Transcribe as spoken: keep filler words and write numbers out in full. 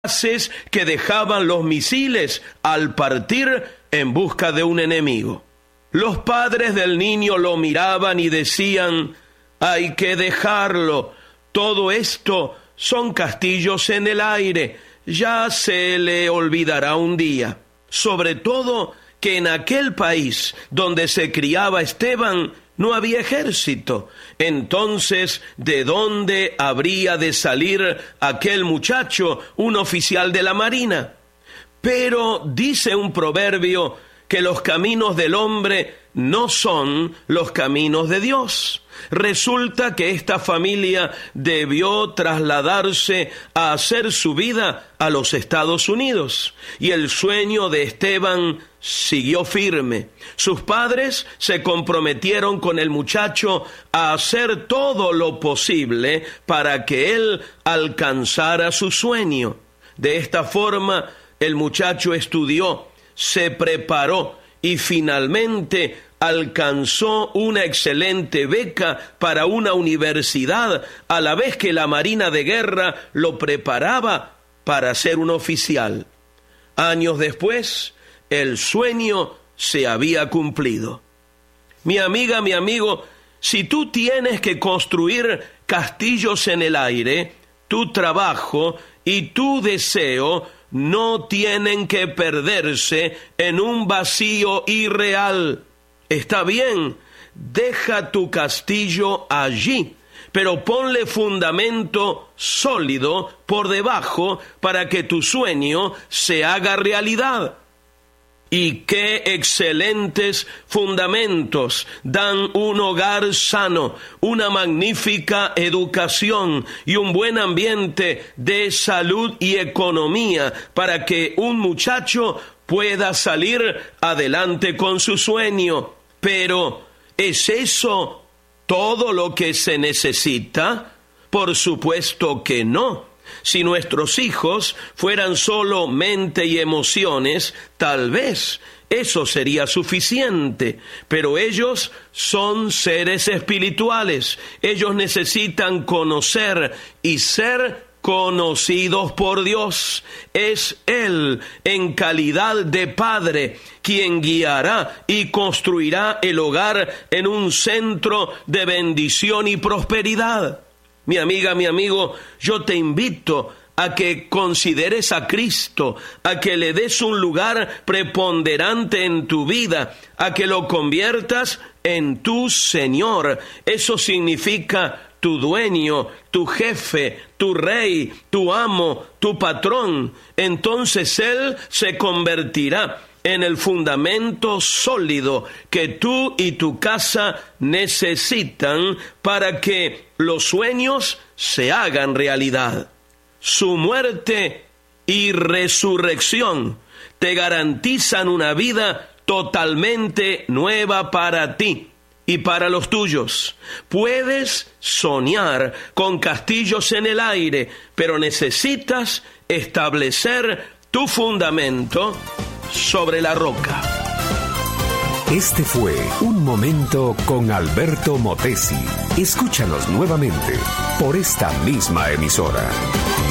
que dejaban los misiles al partir en busca de un enemigo. Los padres del niño lo miraban y decían: hay que dejarlo, todo esto son castillos en el aire, ya se le olvidará un día. Sobre todo que en aquel país donde se criaba Esteban no había ejército. Entonces, ¿de dónde habría de salir aquel muchacho, un oficial de la marina? Pero dice un proverbio que los caminos del hombre no son los caminos de Dios. Resulta que esta familia debió trasladarse a hacer su vida a los Estados Unidos, y el sueño de Esteban siguió firme. Sus padres se comprometieron con el muchacho a hacer todo lo posible para que él alcanzara su sueño. De esta forma, el muchacho estudió, se preparó y finalmente alcanzó una excelente beca para una universidad, a la vez que la Marina de Guerra lo preparaba para ser un oficial. Años después, el sueño se había cumplido. Mi amiga, mi amigo, si tú tienes que construir castillos en el aire, tu trabajo y tu deseo no tienen que perderse en un vacío irreal. Está bien, deja tu castillo allí, pero ponle fundamento sólido por debajo para que tu sueño se haga realidad. Y qué excelentes fundamentos dan un hogar sano, una magnífica educación y un buen ambiente de salud y economía para que un muchacho pueda salir adelante con su sueño. Pero, ¿es eso todo lo que se necesita? Por supuesto que no. Si nuestros hijos fueran solo mente y emociones, tal vez eso sería suficiente. Pero ellos son seres espirituales. Ellos necesitan conocer y ser conocidos por Dios. Es Él, en calidad de Padre, quien guiará y construirá el hogar en un centro de bendición y prosperidad. Mi amiga, mi amigo, yo te invito a que consideres a Cristo, a que le des un lugar preponderante en tu vida, a que lo conviertas en tu Señor. Eso significa tu dueño, tu jefe, tu rey, tu amo, tu patrón. Entonces Él se convertirá en el fundamento sólido que tú y tu casa necesitan para que los sueños se hagan realidad. Su muerte y resurrección te garantizan una vida totalmente nueva para ti y para los tuyos. Puedes soñar con castillos en el aire, pero necesitas establecer tu fundamento sobre la roca. Este fue Un Momento con Alberto Motesi. Escúchanos nuevamente por esta misma emisora.